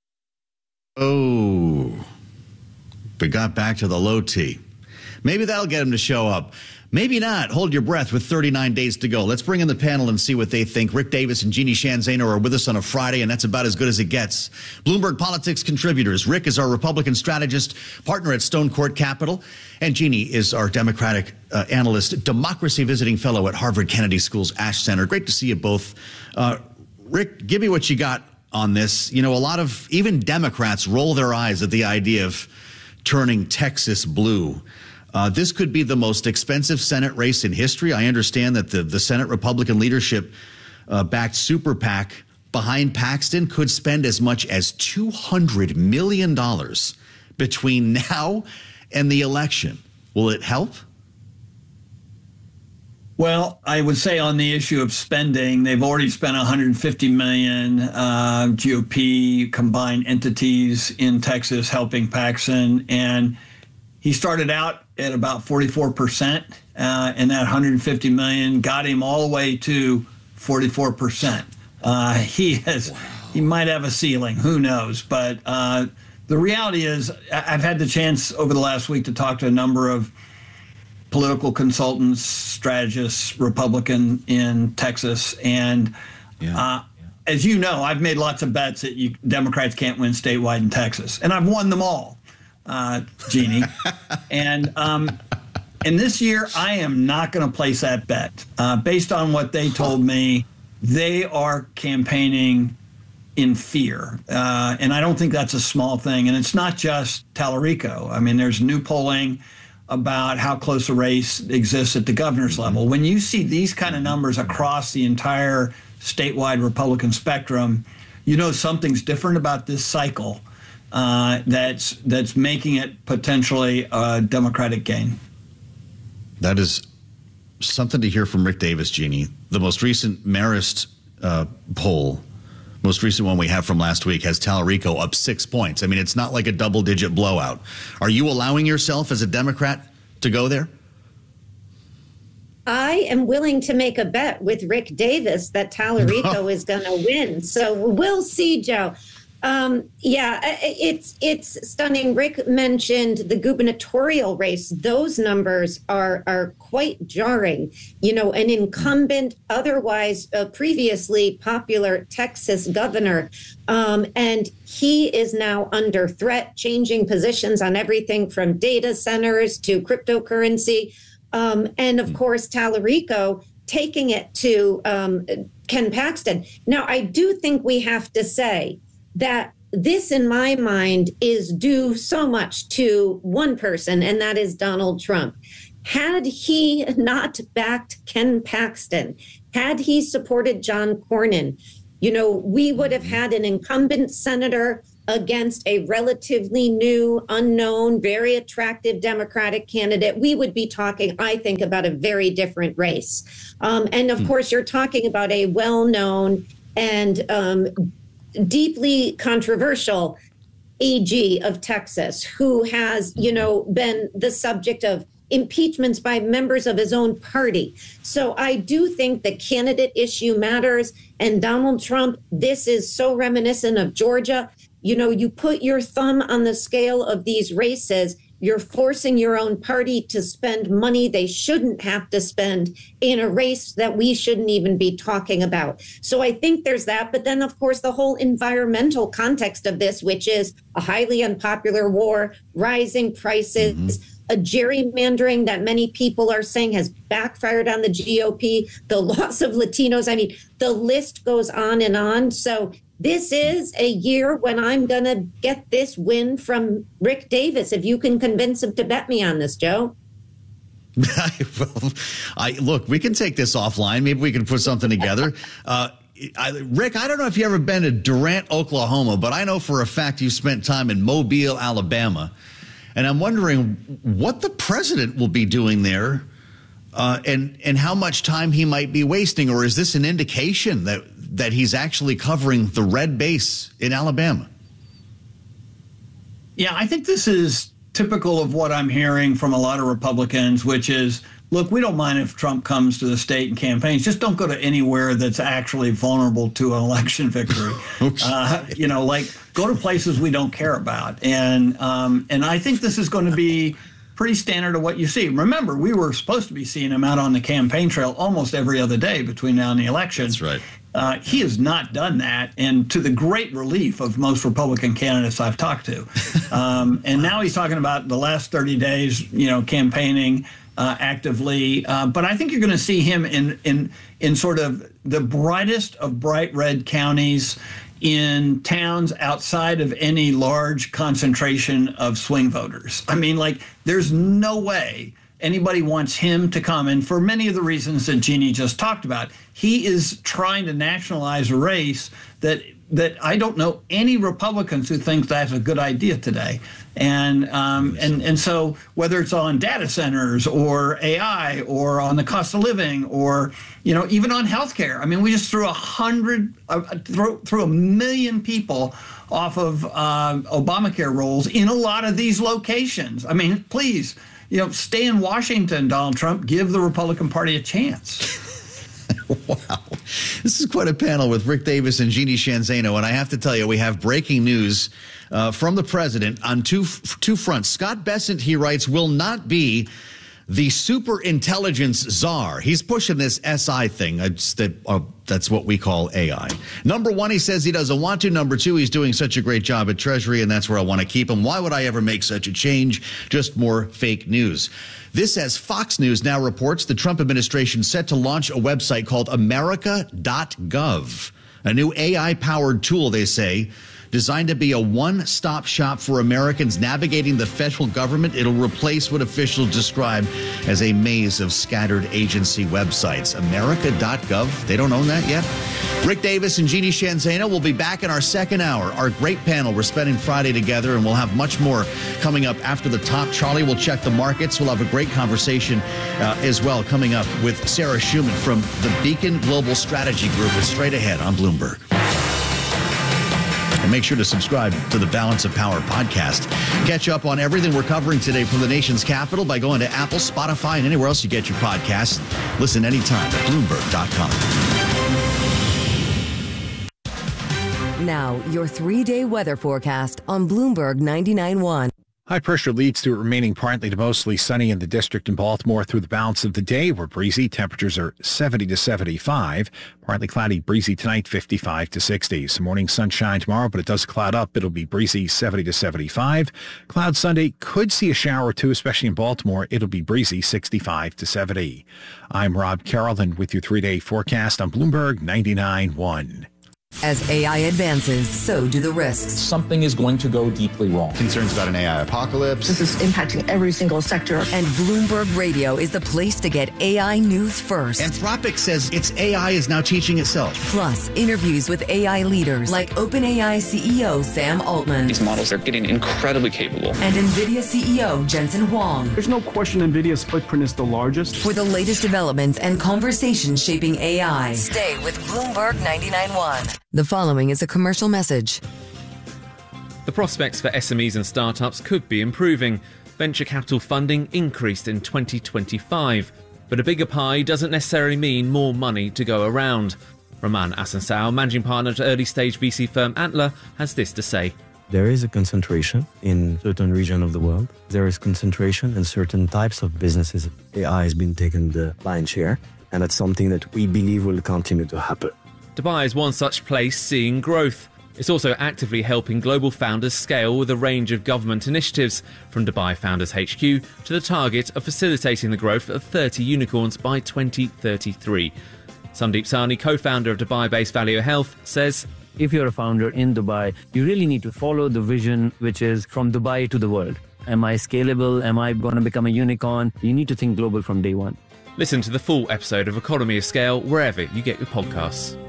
Oh, we got back to the low T. Maybe that'll get him to show up. Maybe not. Hold your breath with thirty-nine days to go. Let's bring in the panel and see what they think. Rick Davis and Jeannie Sheehan Zaino are with us on a Friday, and that's about as good as it gets. Bloomberg Politics contributors. Rick is our Republican strategist, partner at Stone Court Capital, and Jeannie is our Democratic uh, analyst, democracy visiting fellow at Harvard Kennedy School's Ash Center. Great to see you both. Uh, Rick, give me what you got on this. You know, a lot of even Democrats roll their eyes at the idea of turning Texas blue. Uh, this could be the most expensive Senate race in history. I understand that the, the Senate Republican leadership uh, backed super PAC behind Paxton could spend as much as two hundred million dollars between now and the election. Will it help? Well, I would say on the issue of spending, they've already spent one hundred fifty million dollars, uh, G O P combined entities in Texas helping Paxton, and he started out at about forty-four percent, uh, and that one hundred fifty million dollars got him all the way to forty-four percent. Uh, he has, wow. He might have a ceiling, who knows? But uh, the reality is, I've had the chance over the last week to talk to a number of political consultants, strategists, Republican in Texas, and yeah. uh, as you know, I've made lots of bets that you, Democrats can't win statewide in Texas, and I've won them all. Uh, Jeannie. and um, and this year, I am not going to place that bet. Uh, based on what they told me, they are campaigning in fear. Uh, and I don't think that's a small thing. And it's not just Talarico. I mean, there's new polling about how close a race exists at the governor's level. When you see these kind of numbers across the entire statewide Republican spectrum, you know something's different about this cycle. Uh, that's that's making it potentially a Democratic gain. That is something to hear from Rick Davis, Jeannie. The most recent Marist uh, poll, most recent one we have from last week, has Talarico up six points. I mean, it's not like a double-digit blowout. Are you allowing yourself as a Democrat to go there? I am willing to make a bet with Rick Davis that Talarico is going to win. So we'll see, Joe. Um, yeah, it's it's stunning. Rick mentioned the gubernatorial race. Those numbers are are quite jarring. You know, an incumbent, otherwise uh, previously popular Texas governor, um, and he is now under threat, changing positions on everything from data centers to cryptocurrency, um, and of course Tallarico taking it to um, Ken Paxton. Now, I do think we have to say that this, in my mind, is due so much to one person, and that is Donald Trump. Had he not backed Ken Paxton, had he supported John Cornyn, you know, we would have had an incumbent senator against a relatively new, unknown, very attractive Democratic candidate. We would be talking, I think, about a very different race. Um, and of course, you're talking about a well-known and um, deeply controversial A G of Texas, who has, you know, been the subject of impeachments by members of his own party. So I do think the candidate issue matters. And Donald Trump, this is so reminiscent of Georgia. You know, you put your thumb on the scale of these races, you're forcing your own party to spend money they shouldn't have to spend in a race that we shouldn't even be talking about. So I think there's that. But then, of course, the whole environmental context of this, which is a highly unpopular war, rising prices, mm-hmm. a gerrymandering that many people are saying has backfired on the G O P, the loss of Latinos. I mean, the list goes on and on. So this is a year when I'm going to get this win from Rick Davis, if you can convince him to bet me on this, Joe. well, I look, we can take this offline. Maybe we can put something together. Uh, I, Rick, I don't know if you've ever been to Durant, Oklahoma, but I know for a fact you spent time in Mobile, Alabama. And I'm wondering what the president will be doing there uh, and, and how much time he might be wasting. Or is this an indication that that he's actually covering the red base in Alabama? Yeah, I think this is typical of what I'm hearing from a lot of Republicans, which is, look, we don't mind if Trump comes to the state and campaigns. Just don't go to anywhere that's actually vulnerable to an election victory. uh, you know, like go to places we don't care about. And um, and I think this is going to be pretty standard of what you see. Remember, we were supposed to be seeing him out on the campaign trail almost every other day between now and the election. That's right. Uh, he has not done that, and to the great relief of most Republican candidates I've talked to. Um, and now he's talking about the last thirty days, you know, campaigning uh, actively. Uh, but I think you're going to see him in in in sort of the brightest of bright red counties, in towns outside of any large concentration of swing voters. I mean, like, there's no way anybody wants him to come. And for many of the reasons that Jeannie just talked about, he is trying to nationalize a race that that I don't know any Republicans who think that's a good idea today. And um, and and so whether it's on data centers or A I or on the cost of living or, you know, even on healthcare. I mean, we just threw a hundred, uh, threw, threw a million people off of uh, Obamacare rolls in a lot of these locations. I mean, please, you know, stay in Washington, Donald Trump. Give the Republican Party a chance. Wow. This is quite a panel with Rick Davis and Jeannie Sheehan Zaino. And I have to tell you, we have breaking news uh, from the president on two two fronts. Scott Bessent, he writes, will not be the super intelligence czar. He's pushing this S I thing. It's that, uh, that's what we call A I. Number one, he says he doesn't want to. Number two, he's doing such a great job at Treasury, and that's where I want to keep him. Why would I ever make such a change? Just more fake news. This, as Fox News now reports, the Trump administration set to launch a website called America dot gov, a new A I-powered tool, they say, designed to be a one-stop shop for Americans navigating the federal government. It'll replace what officials describe as a maze of scattered agency websites. America dot gov. They don't own that yet. Rick Davis and Jeannie Sheehan Zaino will be back in our second hour. Our great panel. We're spending Friday together, and we'll have much more coming up after the top. Charlie will check the markets. We'll have a great conversation uh, as well coming up with Sarah Schuman from the Beacon Global Strategy Group. It's straight ahead on Bloomberg. And make sure to subscribe to the Balance of Power podcast. Catch up on everything we're covering today from the nation's capital by going to Apple, Spotify, and anywhere else you get your podcasts. Listen anytime at Bloomberg dot com. Now, your three-day weather forecast on Bloomberg ninety-nine point one. High pressure leads to it remaining partly to mostly sunny in the district in Baltimore through the balance of the day. We're breezy. Temperatures are seventy to seventy-five. Partly cloudy, breezy tonight, fifty-five to sixty. Some morning sunshine tomorrow, but it does cloud up. It'll be breezy, seventy to seventy-five. Cloud Sunday, could see a shower or two, especially in Baltimore. It'll be breezy, sixty-five to seventy. I'm Rob Carroll, and with your three-day forecast on Bloomberg ninety-nine point one. As A I advances, so do the risks. Something is going to go deeply wrong. Concerns about an A I apocalypse. This is impacting every single sector. And Bloomberg Radio is the place to get A I news first. Anthropic says its A I is now teaching itself. Plus, interviews with A I leaders like OpenAI C E O Sam Altman. These models are getting incredibly capable. And NVIDIA C E O Jensen Huang. There's no question NVIDIA's footprint is the largest. For the latest developments and conversations shaping A I. Stay with Bloomberg ninety-nine point one. The following is a commercial message. The prospects for S M Es and startups could be improving. Venture capital funding increased in twenty twenty-five, but a bigger pie doesn't necessarily mean more money to go around. Roman Asansao, managing partner at early-stage V C firm Antler, has this to say. There is a concentration in certain regions of the world. There is concentration in certain types of businesses. A I has been taking the lion's share, and that's something that we believe will continue to happen. Dubai is one such place seeing growth. It's also actively helping global founders scale with a range of government initiatives, from Dubai Founders H Q to the target of facilitating the growth of thirty unicorns by twenty thirty-three. Sandeep Sahni, co-founder of Dubai-based Value Health, says, if you're a founder in Dubai, you really need to follow the vision, which is from Dubai to the world. Am I scalable? Am I going to become a unicorn? You need to think global from day one. Listen to the full episode of Economy of Scale wherever you get your podcasts.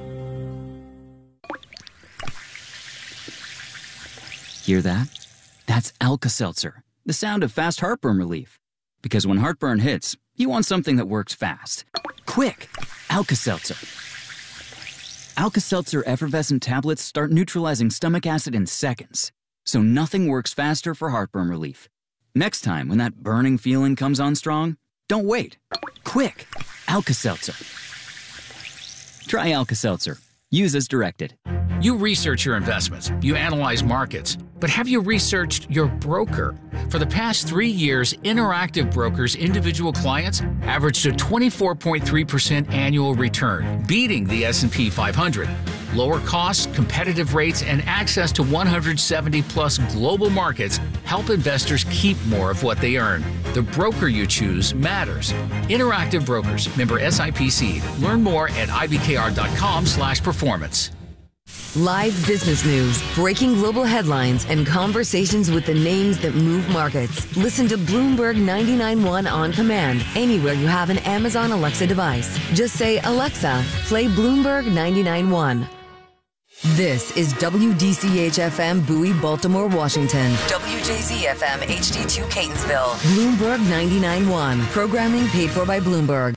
Hear that? That's Alka-Seltzer, the sound of fast heartburn relief. Because when heartburn hits, you want something that works fast. Quick! Alka-Seltzer. Alka-Seltzer effervescent tablets start neutralizing stomach acid in seconds, so nothing works faster for heartburn relief. Next time when that burning feeling comes on strong, don't wait. Quick! Alka-Seltzer. Try Alka-Seltzer. Use as directed. You research your investments, you analyze markets, but have you researched your broker? For the past three years, Interactive Brokers' individual clients averaged a twenty-four point three percent annual return, beating the S and P five hundred. Lower costs, competitive rates, and access to one hundred seventy plus global markets help investors keep more of what they earn. The broker you choose matters. Interactive Brokers, member S I P C. Learn more at I B K R dot com slash performance. Live business news, breaking global headlines, and conversations with the names that move markets. Listen to Bloomberg ninety-nine point one on command anywhere you have an Amazon Alexa device. Just say, Alexa, play Bloomberg ninety-nine point one. This is W D C H F M Bowie, Baltimore, Washington. W J Z F M H D two Catonsville. Bloomberg ninety-nine point one. Programming paid for by Bloomberg.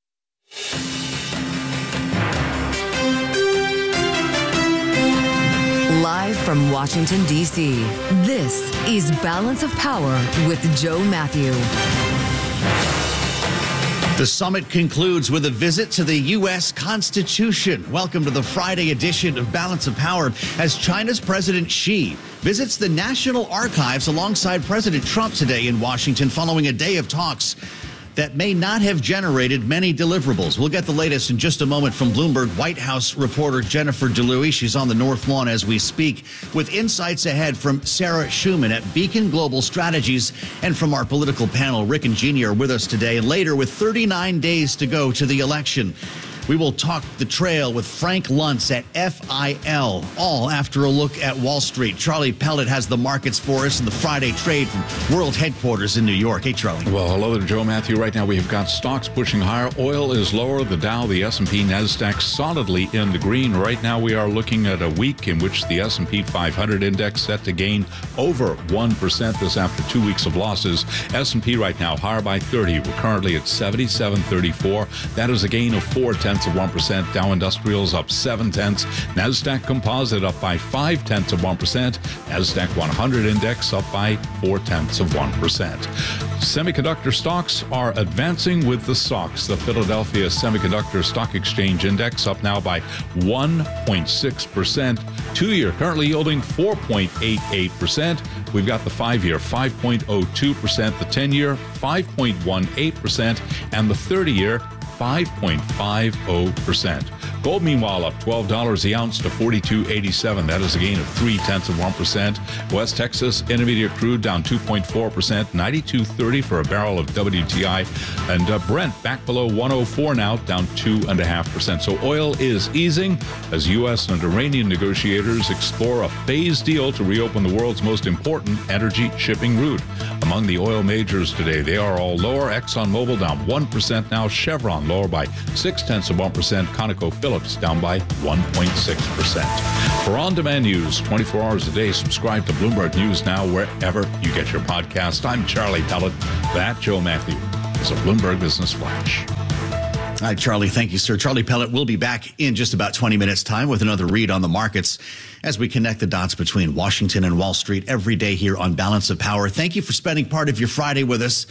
Live from Washington, D C, this is Balance of Power with Joe Matthew. The summit concludes with a visit to the U S Constitution. Welcome to the Friday edition of Balance of Power as China's President Xi visits the National Archives alongside President Trump today in Washington following a day of talks that may not have generated many deliverables. We'll get the latest in just a moment from Bloomberg White House reporter Jennifer DeLuey. She's on the North Lawn as we speak, with insights ahead from Sarah Schuman at Beacon Global Strategies, and from our political panel. Rick and Jeannie are with us today. And later, with thirty-nine days to go to the election, we will talk the trail with Frank Luntz at F I L, all after a look at Wall Street. Charlie Pellet has the markets for us and the Friday trade from World Headquarters in New York. Hey, Charlie. Well, hello there, Joe Matthew. Right now we have got stocks pushing higher. Oil is lower. The Dow, the S and P, NASDAQ solidly in the green. Right now we are looking at a week in which the S and P five hundred index set to gain over one percent this after two weeks of losses. S and P right now higher by thirty. We're currently at seventy-seven thirty-four. That is a gain of four tenths tenths of one percent. Dow Industrials up seven tenths. NASDAQ Composite up by five tenths of one percent. NASDAQ one hundred Index up by four tenths of one percent. Semiconductor stocks are advancing with the S O X. The Philadelphia Semiconductor Stock Exchange Index up now by one point six percent. Two-year currently yielding four point eight eight percent. We've got the five-year five point oh two percent, the ten-year five point one eight percent, and the thirty-year five point five oh percent. Gold, meanwhile, up twelve dollars the ounce to forty-two eighty-seven. That is a gain of three tenths of one percent. West Texas Intermediate crude down two point four percent, ninety-two thirty for a barrel of W T I. And uh, Brent back below one oh four now, down two point five percent. So oil is easing as U S and Iranian negotiators explore a phased deal to reopen the world's most important energy shipping route. Among the oil majors today, they are all lower. ExxonMobil down one percent now. Chevron lower by six tenths of one percent. ConocoPhillips down by one point six percent. For on-demand news twenty-four hours a day, subscribe to Bloomberg News Now wherever you get your podcast. I'm Charlie Pellet. That, Joe Matthew, is a Bloomberg Business Flash. All right, Charlie. Thank you, sir. Charlie Pellet will be back in just about twenty minutes' time with another read on the markets as we connect the dots between Washington and Wall Street every day here on Balance of Power. Thank you for spending part of your Friday with us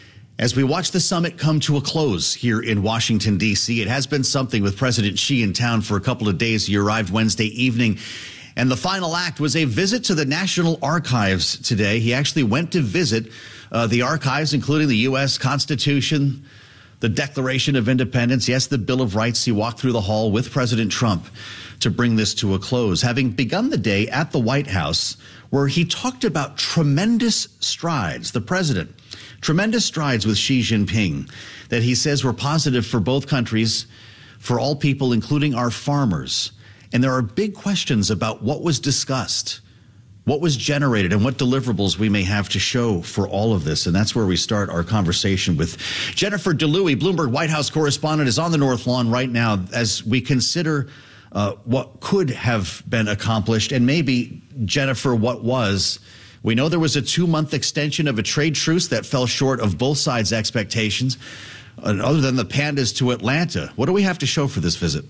as we watch the summit come to a close here in Washington, D C. It has been something with President Xi in town for a couple of days. He arrived Wednesday evening, and the final act was a visit to the National Archives today. He actually went to visit uh, the archives, including the U S Constitution, the Declaration of Independence, yes, the Bill of Rights. He walked through the hall with President Trump to bring this to a close, having begun the day at the White House, where he talked about tremendous strides, the president, tremendous strides with Xi Jinping that he says were positive for both countries, for all people, including our farmers. And there are big questions about what was discussed, what was generated, and what deliverables we may have to show for all of this. And that's where we start our conversation with Jennifer DeLuey, Bloomberg White House correspondent, is on the North Lawn right now as we consider uh, what could have been accomplished and maybe, Jennifer, what was. We know there was a two-month extension of a trade truce that fell short of both sides' expectations. And other than the pandas to Atlanta, what do we have to show for this visit?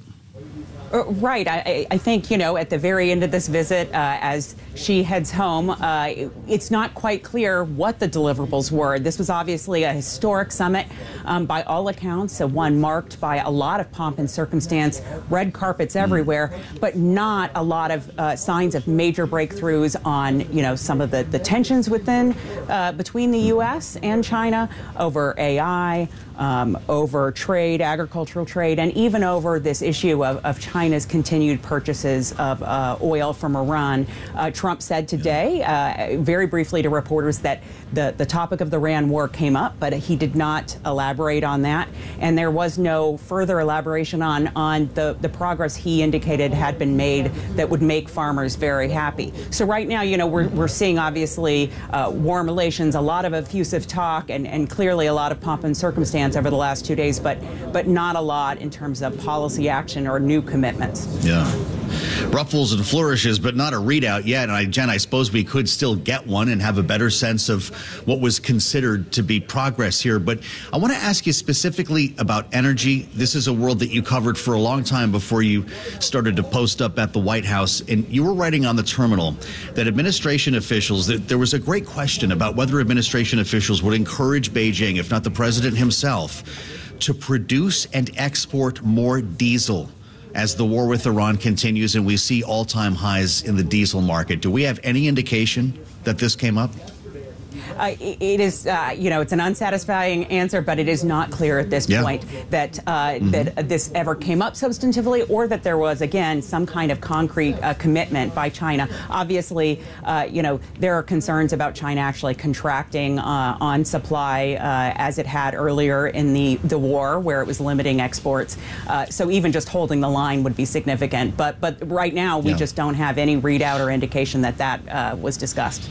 Uh, right. I, I think, you know, at the very end of this visit, uh, as she heads home, uh, it's not quite clear what the deliverables were. This was obviously a historic summit um, by all accounts, a one marked by a lot of pomp and circumstance, red carpets everywhere, but not a lot of uh, signs of major breakthroughs on, you know, some of the, the tensions within, uh, between the U S and China over A I, Um, over trade, agricultural trade, and even over this issue of, of China's continued purchases of uh, oil from Iran. Uh, Trump said today, uh, very briefly to reporters, that the, the topic of the Iran war came up, but he did not elaborate on that. And there was no further elaboration on, on the, the progress he indicated had been made that would make farmers very happy. So right now, you know, we're, we're seeing obviously uh, warm relations, a lot of effusive talk, and, and clearly a lot of pomp and circumstance over the last two days, but but not a lot in terms of policy action or new commitments. Yeah. Ruffles and flourishes, but not a readout yet. And I, Jen, I suppose we could still get one and have a better sense of what was considered to be progress here. But I want to ask you specifically about energy. This is a world that you covered for a long time before you started to post up at the White House. And you were writing on the terminal that administration officials, that there was a great question about whether administration officials would encourage Beijing, if not the president himself, to produce and export more diesel as the war with Iran continues and we see all-time highs in the diesel market. Do we have any indication that this came up? Uh, it is, uh, you know, it's an unsatisfying answer, but it is not clear at this yeah. point that uh, mm-hmm. that this ever came up substantively, or that there was, again, some kind of concrete uh, commitment by China. Obviously, uh, you know, there are concerns about China actually contracting uh, on supply uh, as it had earlier in the, the war, where it was limiting exports. Uh, so even just holding the line would be significant. But, but right now, we yeah. just don't have any readout or indication that that uh, was discussed.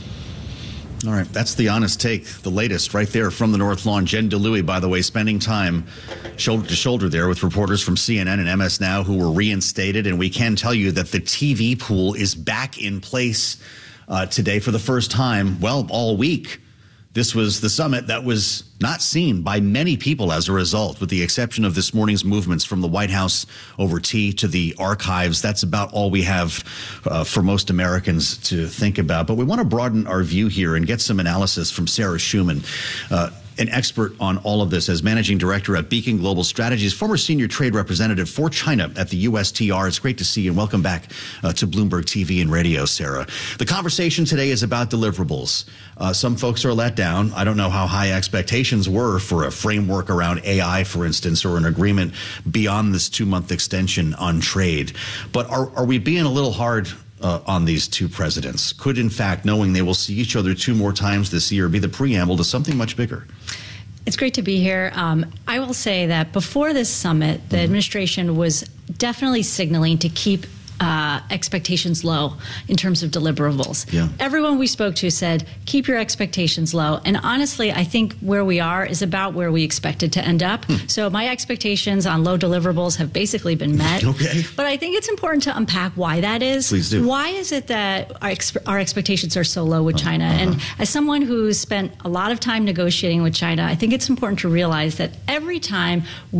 All right, that's the honest take, the latest right there from the North Lawn. Jen DeLuey, by the way, spending time shoulder to shoulder there with reporters from C N N and M S Now who were reinstated. And we can tell you that the T V pool is back in place uh, today for the first time, well, all week. This was the summit that was not seen by many people as a result, with the exception of this morning's movements from the White House over tea to the archives. That's about all we have uh, for most Americans to think about. But we want to broaden our view here and get some analysis from Sarah Schuman, uh, an expert on all of this as managing director at Beacon Global Strategies, former senior trade representative for China at the U S T R. It's great to see you, and welcome back uh, to Bloomberg T V and radio, Sarah. The conversation today is about deliverables. Uh, some folks are let down. I don't know how high expectations were for a framework around A I, for instance, or an agreement beyond this two-month extension on trade. But are, are we being a little hard Uh, on these two presidents? Could, in fact, knowing they will see each other two more times this year, be the preamble to something much bigger? It's great to be here. Um, I will say that before this summit, the mm-hmm. administration was definitely signaling to keep uh, expectations low in terms of deliverables. Yeah. Everyone we spoke to said, keep your expectations low. And honestly, I think where we are is about where we expected to end up. Hmm. So my expectations on low deliverables have basically been met. Okay. But I think it's important to unpack why that is. Please do. Why is it that our, ex- our expectations are so low with Uh-huh. China? And as someone who's spent a lot of time negotiating with China, I think it's important to realize that every time we